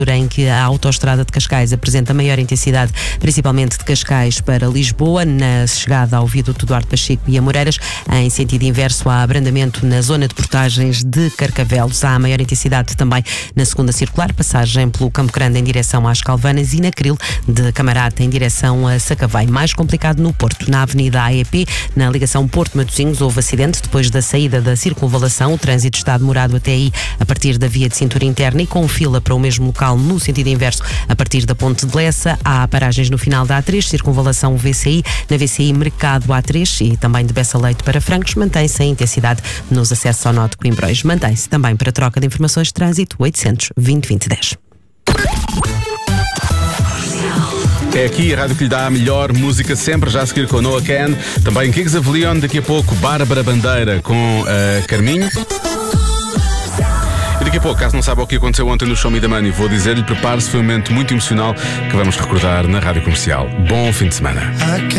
em que a autoestrada de Cascais apresenta maior intensidade, principalmente de Cascais para Lisboa, na chegada ao viaduto Duarte Pacheco e Amoreiras. Em sentido inverso, há abrandamento na zona de portagens de Carcavelos. Há maior intensidade também na segunda circular, passagem pelo Campo Grande em direção às Calvanas e na Cril de Camarate em direção a Sacavém. Mais complicado no Porto, na Avenida AEP, na ligação Porto-Matosinhos, houve acidente depois da saída da circunvalação. O trânsito está demorado até aí a partir da via de cintura interna e com fila para o mesmo local no sentido inverso a partir da Ponte de Lessa. Há paragens no final da A3, circunvalação VCI, na VCI Mercado A3 e também de Bessa Leite para Francos. Mantém-se a intensidade nos acessos ao nó de Coimbrões. Mantém-se também para troca de informações de trânsito 800 20 20 10. É aqui a rádio que lhe dá a melhor música sempre, já a seguir com Noah Ken, também Kings of Leon, daqui a pouco Bárbara Bandeira com Carminho. E daqui a pouco, caso não saiba o que aconteceu ontem no Show Me the Money, vou dizer-lhe, prepare-se, foi um momento muito emocional que vamos recordar na Rádio Comercial. Bom fim de semana.